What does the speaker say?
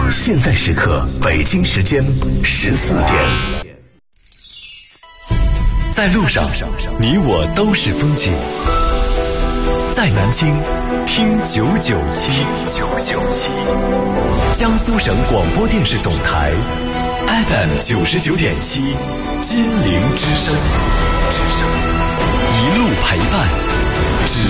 现在时刻，北京时间14点。在路上，你我都是风景。在南京，听997，江苏省广播电视总台 FM 99.7，金陵之声，一路陪伴。